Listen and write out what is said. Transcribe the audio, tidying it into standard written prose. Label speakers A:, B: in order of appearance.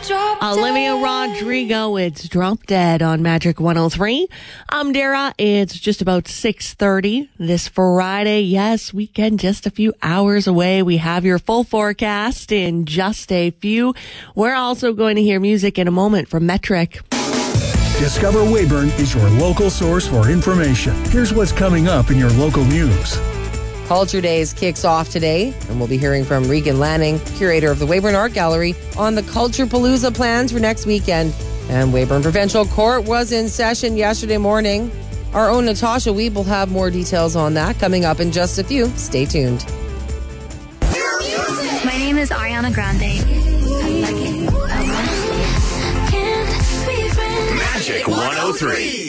A: Olivia Rodrigo, it's Drop Dead on Magic 103. I'm Dara. It's just about 6:30 this Friday. Yes, weekend just a few hours away. We have your full forecast in just a few. We're also going to hear music in a moment from Metric.
B: Discover Weyburn is your local source for information. Here's what's coming up in your local news.
C: Culture Days kicks off today, and we'll be hearing from Regan Lanning, curator of the Weyburn Art Gallery, on the Culture Palooza plans for next weekend. And Weyburn Provincial Court was in session yesterday morning. Our own Natasha Weeb will have more details on that coming up in just a few. Stay tuned.
D: My name is Ariana Grande.
E: Magic 103.